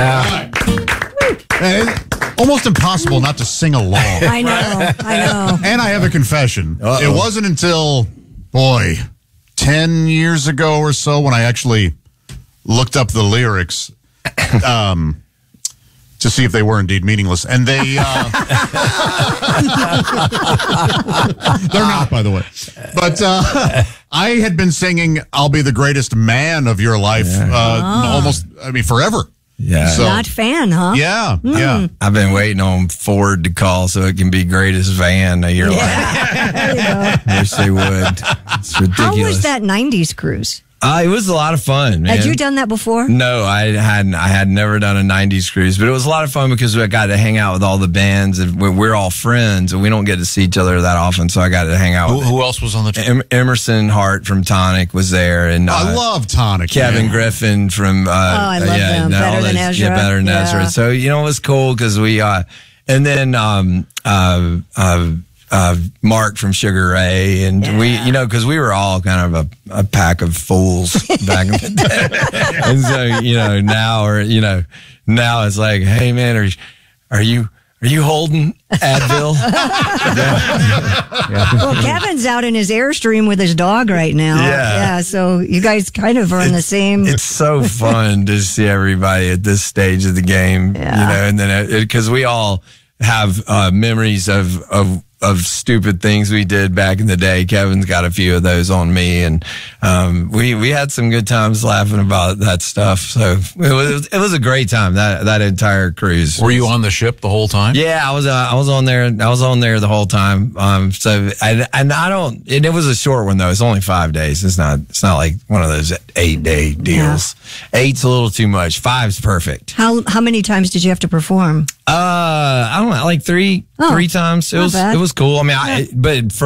Yeah. Almost impossible not to sing along. I know. And I have a confession. Uh-oh. It wasn't until, 10 years ago or so when I actually looked up the lyrics to see if they were indeed meaningless. And they... they're not, by the way. But I had been singing I'll Be the Greatest Man of Your Life forever. Yeah. So, Not fan, huh? yeah, yeah. I've been waiting on Ford to call so it can be greatest van of your life. There you go. Wish they would. It's ridiculous. How was that 90s cruise? It was a lot of fun, man. Had you done that before? No, I hadn't. I had never done a 90s cruise, but it was a lot of fun because I got to hang out with all the bands, and we're all friends, and we don't get to see each other that often, so I got to hang out with Who else was on the trip? Emerson Hart from Tonic was there, and I love Tonic. Kevin Griffin from I love them. Better Than Ezra. Yeah, Better Than Ezra. So, it was cool because we, and then Mark from Sugar Ray, and we, because we were all kind of a pack of fools back in the day. And so, now it's like, hey man, are you holding Advil? Well, Kevin's out in his Airstream with his dog right now. Yeah. So you guys kind of are in the same. It's so fun to see everybody at this stage of the game, and then because we all have memories of stupid things we did back in the day. Kevin's got a few of those on me, and we had some good times laughing about that stuff. So it was a great time, that entire cruise. Were you on the ship the whole time? Yeah, I was on there. I was on there the whole time. It was a short one though. It's only 5 days. It's not like one of those 8-day deals. Yeah. 8's a little too much. 5's perfect. How many times did you have to perform? I don't know, like three times. It was cool. I mean, but for